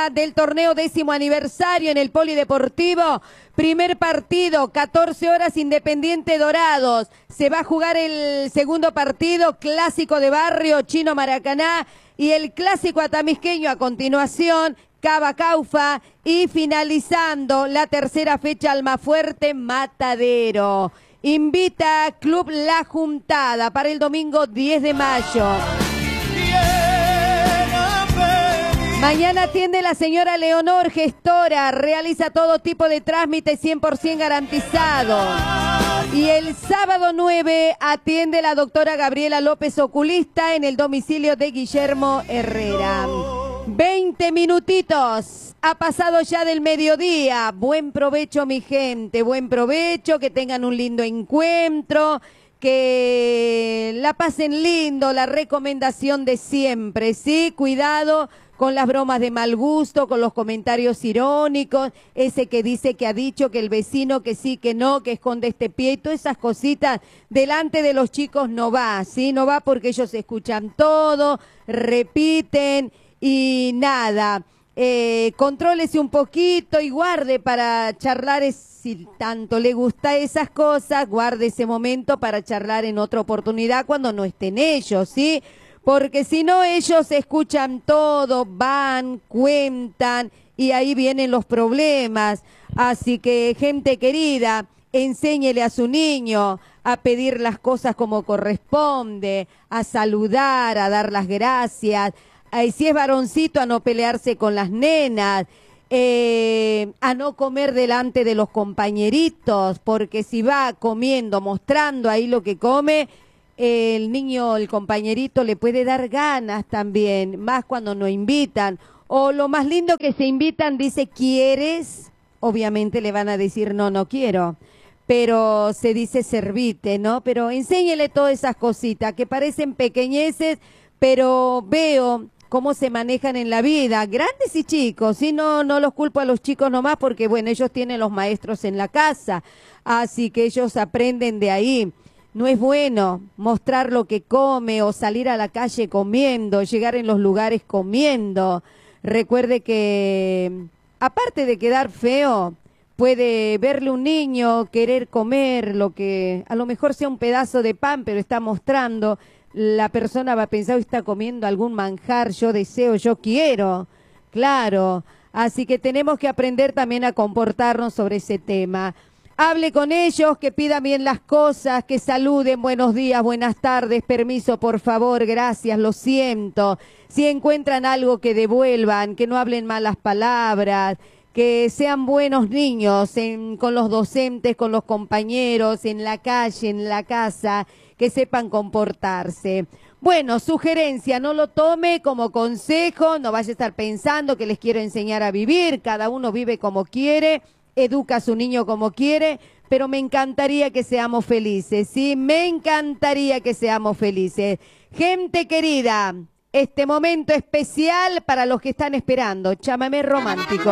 fecha del torneo 10º aniversario en el Polideportivo. Primer partido, 14 horas, Independiente Dorados. Se va a jugar el segundo partido, clásico de barrio, Chino Maracaná. Y el clásico atamisqueño a continuación, Cava Caufa. Y finalizando la tercera fecha, Almafuerte Matadero. Invita Club La Juntada para el domingo 10 de mayo. Mañana atiende la señora Leonor, gestora, realiza todo tipo de trámite 100% garantizado. Y el sábado 9 atiende la doctora Gabriela López, oculista, en el domicilio de Guillermo Herrera. 20 minutitos, ha pasado ya del mediodía. Buen provecho, mi gente, buen provecho, que tengan un lindo encuentro, que la pasen lindo, la recomendación de siempre, ¿sí? Cuidado con las bromas de mal gusto, con los comentarios irónicos, ese que dice que ha dicho, que el vecino, que sí, que no, que esconde este pie, y todas esas cositas delante de los chicos no va, ¿sí? No va porque ellos escuchan todo, repiten y nada. Contrólese un poquito y guarde para charlar, si tanto le gusta esas cosas, guarde ese momento para charlar en otra oportunidad cuando no estén ellos, ¿sí? Porque si no, ellos escuchan todo, van, cuentan y ahí vienen los problemas. Así que, gente querida, enséñele a su niño a pedir las cosas como corresponde, a saludar, a dar las gracias. Si es varoncito, a no pelearse con las nenas, a no comer delante de los compañeritos, porque si va comiendo, mostrando ahí lo que come, el niño, el compañerito le puede dar ganas también, más cuando no invitan. O lo más lindo que se invitan, dice, ¿quieres? Obviamente le van a decir, no, no quiero. Pero se dice servite, ¿no? Pero enséñele todas esas cositas que parecen pequeñeces, pero veo cómo se manejan en la vida, grandes y chicos, ¿sí? No los culpo a los chicos nomás porque, bueno, ellos tienen los maestros en la casa, así que ellos aprenden de ahí. No es bueno mostrar lo que come o salir a la calle comiendo, llegar en los lugares comiendo. Recuerde que, aparte de quedar feo, puede verle un niño, querer comer lo que a lo mejor sea un pedazo de pan, pero está mostrando. La persona va a pensar, está comiendo algún manjar, yo deseo, yo quiero. Claro, así que tenemos que aprender también a comportarnos sobre ese tema. Hable con ellos, que pidan bien las cosas, que saluden, buenos días, buenas tardes, permiso, por favor, gracias, lo siento. Si encuentran algo, que devuelvan, que no hablen malas palabras, que sean buenos niños con los docentes, con los compañeros, en la calle, en la casa, que sepan comportarse. Bueno, sugerencia, no lo tome como consejo, no vaya a estar pensando que les quiero enseñar a vivir, cada uno vive como quiere, educa a su niño como quiere, pero me encantaría que seamos felices, ¿sí? Me encantaría que seamos felices. Gente querida, este momento especial para los que están esperando, Chamamé Romántico.